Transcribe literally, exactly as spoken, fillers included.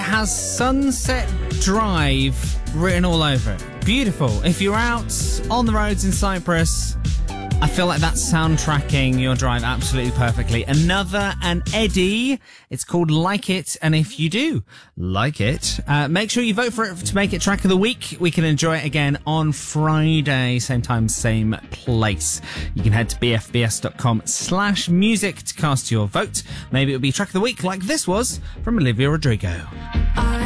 has Sunset Drive written all over it. Beautiful. If you're out on the roads in Cyprus, I feel like that's soundtracking your drive absolutely perfectly. Another an Eddie. It's called Like It. And if you do like it, uh, make sure you vote for it to make it track of the week. We can enjoy it again on Friday. Same time, same place. You can head to bfbs.com slash music to cast your vote. Maybe it'll be track of the week like this was from Olivia Rodrigo.